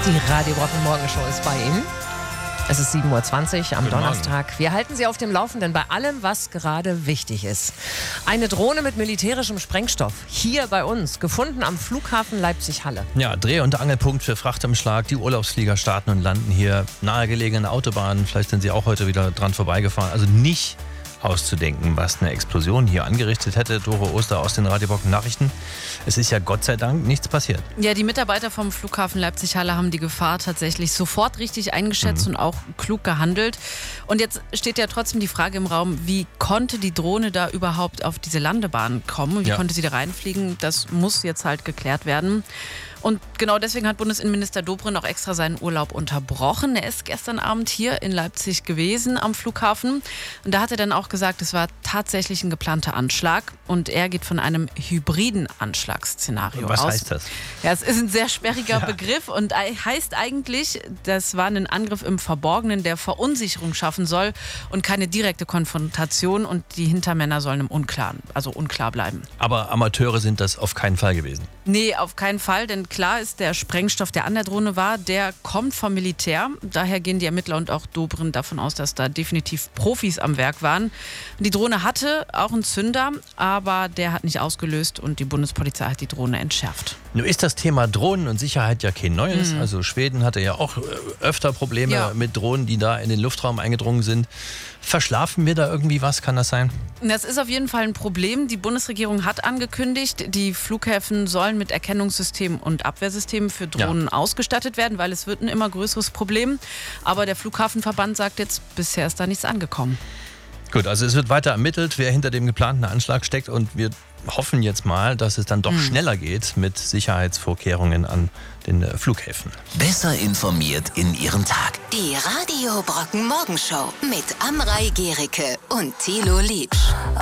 Die Radio Brocken Morgenshow ist bei Ihnen. Es ist 7.20 Uhr am Donnerstag. Wir halten Sie auf dem Laufenden bei allem, was gerade wichtig ist. Eine Drohne mit militärischem Sprengstoff, hier bei uns, gefunden am Flughafen Leipzig-Halle. Ja, Dreh- und Angelpunkt für Frachtumschlag. Die Urlaubsflieger starten und landen hier. Nahegelegene Autobahnen, vielleicht sind Sie auch heute wieder dran vorbeigefahren. Also nicht auszudenken, was eine Explosion hier angerichtet hätte. Dore Oster aus den Radio Brocken Nachrichten. Es ist ja Gott sei Dank nichts passiert. Ja, die Mitarbeiter vom Flughafen Leipzig-Halle haben die Gefahr tatsächlich sofort richtig eingeschätzt und auch klug gehandelt. Und jetzt steht ja trotzdem die Frage im Raum, wie konnte die Drohne da überhaupt auf diese Landebahn kommen? Wie konnte sie da reinfliegen? Das muss jetzt halt geklärt werden. Und genau deswegen hat Bundesinnenminister Dobrindt auch extra seinen Urlaub unterbrochen. Er ist gestern Abend hier in Leipzig gewesen am Flughafen. Und da hat er dann auch gesagt, es war tatsächlich ein geplanter Anschlag. Und er geht von einem hybriden Anschlagsszenario aus. Was heißt das? Ja, es ist ein sehr sperriger Begriff und heißt eigentlich, das war ein Angriff im Verborgenen, der Verunsicherung schaffen soll und keine direkte Konfrontation. Und die Hintermänner sollen im Unklaren, also unklar bleiben. Aber Amateure sind das auf keinen Fall gewesen. Nee, auf keinen Fall, denn klar ist, der Sprengstoff, der an der Drohne war, der kommt vom Militär. Daher gehen die Ermittler und auch Dobrindt davon aus, dass da definitiv Profis am Werk waren. Die Drohne hatte auch einen Zünder, aber der hat nicht ausgelöst und die Bundespolizei hat die Drohne entschärft. Nun ist das Thema Drohnen und Sicherheit ja kein neues. Also Schweden hatte ja auch öfter Probleme mit Drohnen, die da in den Luftraum eingedrungen sind. Verschlafen wir da irgendwie was? Kann das sein? Das ist auf jeden Fall ein Problem. Die Bundesregierung hat angekündigt, die Flughäfen sollen mit Erkennungssystemen und Abwehrsystemen für Drohnen ausgestattet werden, weil es wird ein immer größeres Problem. Aber der Flughafenverband sagt jetzt, bisher ist da nichts angekommen. Gut, also es wird weiter ermittelt, wer hinter dem geplanten Anschlag steckt, und wir hoffen jetzt mal, dass es dann doch schneller geht mit Sicherheitsvorkehrungen an den Flughäfen. Besser informiert in Ihrem Tag. Die Radio Brocken Morgenshow mit Amrei Gericke und Thilo Lietsch.